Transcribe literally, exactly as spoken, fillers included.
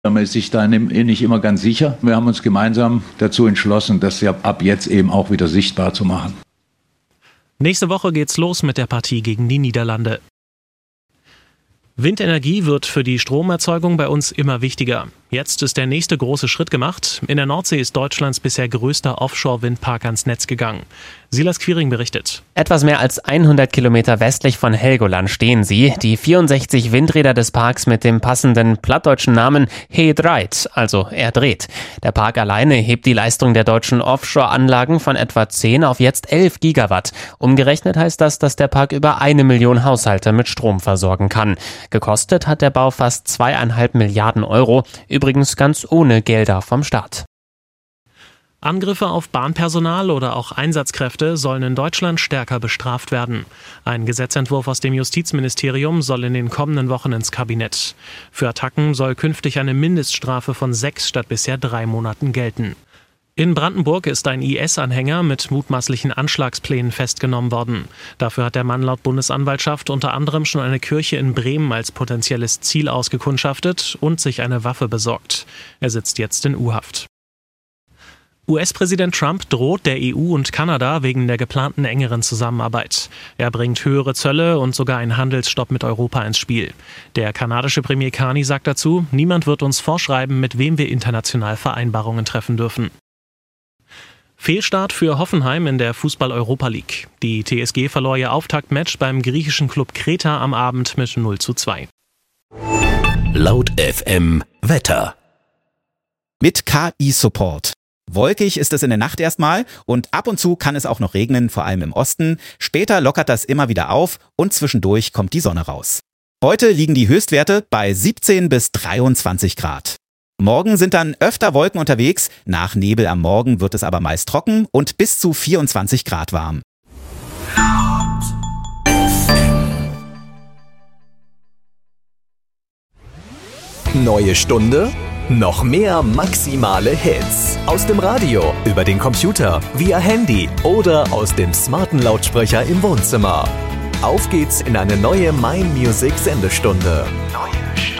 Man ist sich da nicht immer ganz sicher. Wir haben uns gemeinsam dazu entschlossen, das ja ab jetzt eben auch wieder sichtbar zu machen. Nächste Woche geht's los mit der Partie gegen die Niederlande. Windenergie wird für die Stromerzeugung bei uns immer wichtiger. Jetzt ist der nächste große Schritt gemacht. In der Nordsee ist Deutschlands bisher größter Offshore-Windpark ans Netz gegangen. Silas Quiring berichtet. Etwas mehr als hundert Kilometer westlich von Helgoland stehen sie, die vierundsechzig Windräder des Parks mit dem passenden plattdeutschen Namen He Draait, also er dreht. Der Park alleine hebt die Leistung der deutschen Offshore-Anlagen von etwa zehn auf jetzt elf Gigawatt. Umgerechnet heißt das, dass der Park über eine Million Haushalte mit Strom versorgen kann. Gekostet hat der Bau fast zweieinhalb Milliarden Euro, übrigens ganz ohne Gelder vom Staat. Angriffe auf Bahnpersonal oder auch Einsatzkräfte sollen in Deutschland stärker bestraft werden. Ein Gesetzentwurf aus dem Justizministerium soll in den kommenden Wochen ins Kabinett. Für Attacken soll künftig eine Mindeststrafe von sechs statt bisher drei Monaten gelten. In Brandenburg ist ein I S-Anhänger mit mutmaßlichen Anschlagsplänen festgenommen worden. Dafür hat der Mann laut Bundesanwaltschaft unter anderem schon eine Kirche in Bremen als potenzielles Ziel ausgekundschaftet und sich eine Waffe besorgt. Er sitzt jetzt in U-Haft. U S-Präsident Trump droht der E U und Kanada wegen der geplanten engeren Zusammenarbeit. Er bringt höhere Zölle und sogar einen Handelsstopp mit Europa ins Spiel. Der kanadische Premier Carney sagt dazu, niemand wird uns vorschreiben, mit wem wir international Vereinbarungen treffen dürfen. Fehlstart für Hoffenheim in der Fußball-Europa League. Die T S G verlor ihr Auftaktmatch beim griechischen Klub Kreta am Abend mit null zu zwei. Laut F M Wetter. Mit K I-Support. Wolkig ist es in der Nacht erstmal und ab und zu kann es auch noch regnen, vor allem im Osten. Später lockert das immer wieder auf und zwischendurch kommt die Sonne raus. Heute liegen die Höchstwerte bei siebzehn bis dreiundzwanzig Grad. Morgen sind dann öfter Wolken unterwegs, nach Nebel am Morgen wird es aber meist trocken und bis zu vierundzwanzig Grad warm. Neue Stunde, noch mehr maximale Hits. Aus dem Radio, über den Computer, via Handy oder aus dem smarten Lautsprecher im Wohnzimmer. Auf geht's in eine neue My Music Sendestunde. Neue